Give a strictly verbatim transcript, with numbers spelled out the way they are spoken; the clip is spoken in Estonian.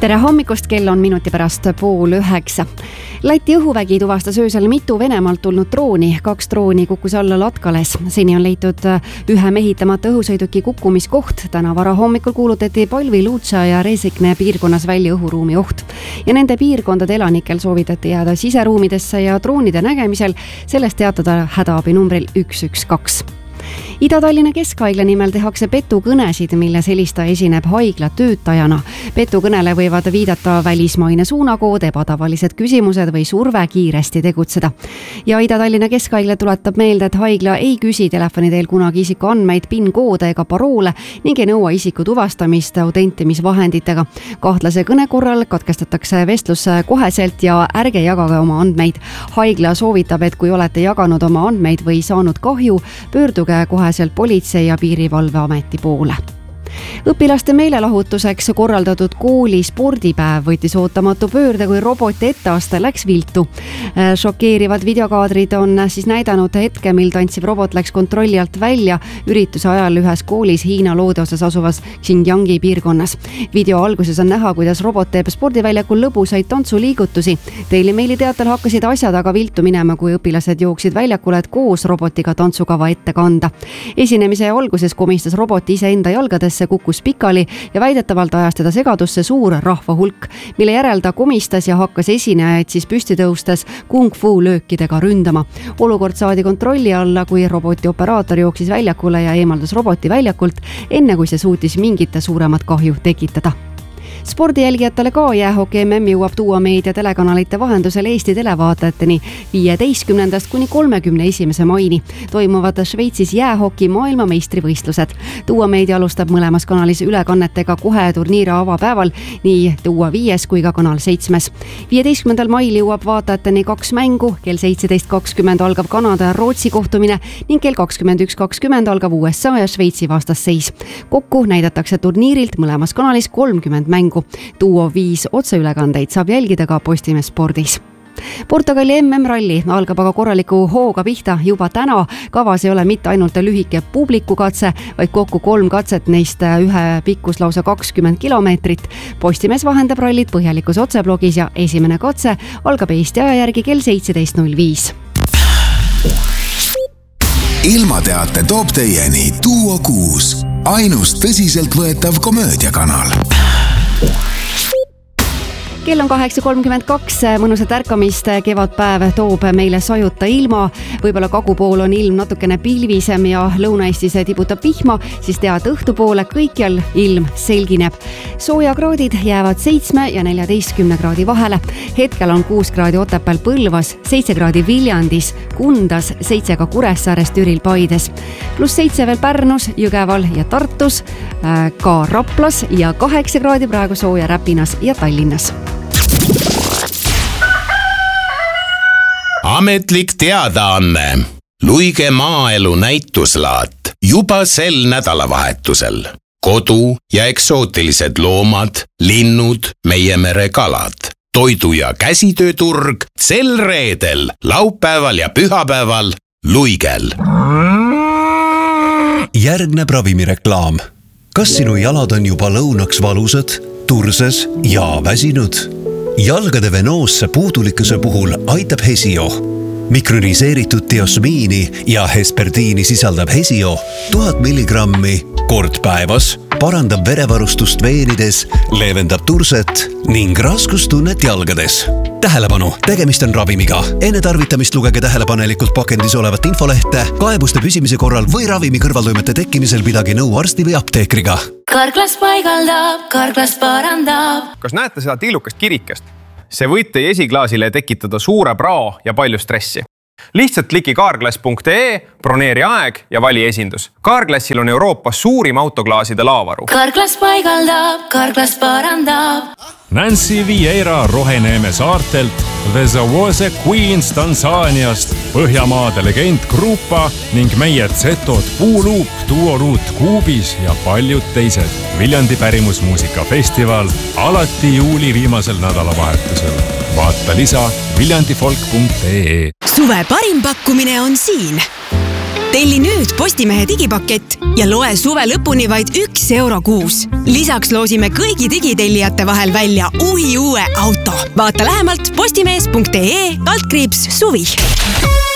Tere hommikust, kell on minuti pärast pool üheksa. Läti õhuvägi tuvastas öösel mitu Venemaalt tulnud drooni. Kaks drooni kukkus alla Latkales. Seni on leitud ühe mehitamata õhusõiduki kukkumiskoht. Täna vara hommikul kuulutati Palvi, Luutsa ja Resikne piirkonnas välja õhuruumi oht. Ja nende piirkondade elanikel soovitati jääda siseruumidesse ja droonide nägemisel sellest teatada hädaabi numbril üks üks kaks. Ida-Tallinna Keskhaigla nimel tehakse petukõnesid, milles helistaja esineb haigla töötajana. Petukõnele võivad viidata välismaine suunakood, ebatavalised küsimused või surve kiiresti tegutseda. Ja Ida-Tallinna Keskhaigla tuletab meelde, et haigla ei küsi telefoni teel kunagi isiku andmeid, PIN-koode ega paroole ning ei nõua isiku tuvastamist autentimisvahenditega. Kahtlase kõne korral katkestatakse vestlus koheselt ja ärge jagage oma andmeid. Haigla soovitab, et kui olete jaganud oma andmeid või saanud kahju, pöörduge koheselt politsei ja piirivalveameti poole. Õpilaste meelelahutuseks korraldatud kooli spordipäev võttis ootamatu pöörde, kui roboti etteaste läks viltu. Šokeerivad videokaadrid on siis näidanud hetke, mil tantsiv robot läks kontrolli alt välja ürituse ajal ühes koolis Hiina loodeosas asuvas Xinjiangi piirkonnas. Video alguses on näha, kuidas robot teeb spordiväljakul lõbusaid tantsuliigutusi. Daily Maili teatel hakkasid asjad aga viltu minema, kui õpilased jooksid väljakule, et koos robotiga tantsukava ette kanda. Esinemise alguses komistas robot ise enda jalgadesse, kukkus pikali ja väidetavalt ajas teda segadusse suur rahvahulk, mille järel ta komistas ja hakkas esinejaid siis püsti tõustes kung fu löökidega ründama. Olukord saadi kontrolli alla, kui roboti operaator jooksis väljakule ja eemaldas roboti väljakult, enne kui see suutis mingit suuremat kahju tekitada. Spordijälgijatele ka jäähoki M M jõuab tuua meedia telekanalite vahendusel Eesti televaatajateni viieteistkümnendast kuni kolmekümne esimese maini. Toimuvad Šveitsis jäähoki maailmameistrivõistlused. Tuua meedia alustab mõlemas kanalis ülekannetega kohe turniiri avapäeval, nii Tuua viies kui ka kanal seitsmes. viieteistkümnendal mail jõuab vaatajateni kaks mängu, kell seitseteist kakskümmend algab Kanada ja Rootsi kohtumine ning kell kakskümmend üks kakskümmend algab U S A ja Šveitsi vastasseis. Kokku näidatakse turniirilt mõlemas kanalis kolmkümmend mängu. Tuua viis otseülekandeid saab jälgida ka Postimees spordis. Portugali M M-ralli algab aga korraliku hooga pihta juba täna. Kavas ei ole mitte ainult lühike publikukatse, vaid kokku kolm katset, neist ühe pikkus lausa kakskümmend kilomeetrit. Postimees vahendab rallit põhjalikus otseblogis ja esimene katse algab Eesti aja järgi kell seitseteist null viis. Ilmateate toob teieni Duo kuus, ainus tõsiselt võetav komöödiakanal. Kell on kaheksa kolmkümmend kaks, mõnusat ärkamist, kevadpäev toob meile sajuta ilma. Võibolla kagupool on ilm natukene pilvisem ja Lõuna-Eestis tibutab vihma, siis tead õhtupoole kõikjal ilm selgineb. Soojakraadid jäävad seitsme ja neljateistkümne kraadi vahele. Hetkel on kuus kraadi Otepääl Põlvas, seitse kraadi Viljandis, Kundas, seitse ka Kuressaares, Türil, Paides. Pluss seitse veel Pärnus, Jõgeval ja Tartus, ka Raplas ja kaheksa kraadi praegu sooja Räpinas ja Tallinnas. Ametlik teadaanne. Luige maaelu näituslaat juba sel nädalavahetusel. Kodu- ja eksootilised loomad, linnud, meie mere kalad. Toidu- ja käsitööturg sel reedel, laupäeval ja pühapäeval Luigel. Järgneb ravimireklaam. Kas sinu jalad on juba lõunaks valusad, turses ja väsinud? Jalgade venoosse puudulikkuse puhul aitab Hesio. Mikroniseeritud diosmiini ja hesperdiini sisaldab Hesio tuhat milligrammi kord päevas, parandab verevarustust veenides, leevendab turset ning raskustunnet jalgades. Tähelepanu, tegemist on ravimiga. Enne tarvitamist lugege tähelepanelikult pakendis olevat infolehte, kaebuste püsimise korral või ravimi kõrvaltoimete tekkimisel pidage nõu arsti või apteekriga. Karklas paigaldab, Karklas parandab. Kas näete seda tiilukast kirikest? See võib teie esiklaasile tekitada suure prao ja palju stressi. Lihtsalt kliki kaarglass punkt ee, broneeri aeg ja vali esindus. Kaarglassil on Euroopas suurim autoklaaside laavaru. Karklas paigaldab, Karklas parandab. Nancy Vieira Roheneeme saartelt, The Zawose Queens Tansaaniast, Põhjamaade legend Grupa ning meie Zetod Puuluup, Duoruut Kuubis ja paljud teised. Viljandi pärimusmuusikafestival alati juuli viimasel nädalavahetusel. Vaata lisa viljandifolk punkt ee. Suve parim pakkumine on siin. telli nüüd Postimehe digipakett ja loe suve lõpuni vaid üks euro kuus. Lisaks loosime kõigi digitellijate vahel välja uhi uue auto. Vaata lähemalt postimees punkt ee altkriips suvi.